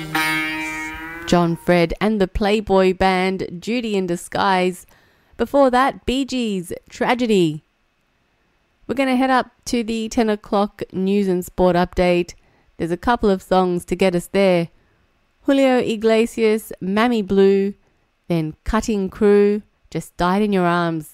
John Fred and the Playboy Band, Judy in Disguise. Before that, Bee Gees, Tragedy. We're going to head up to the 10 o'clock news and sport update. There's a couple of songs to get us there. Julio Iglesias, Mammy Blue, then Cutting Crew, Just Died in Your Arms.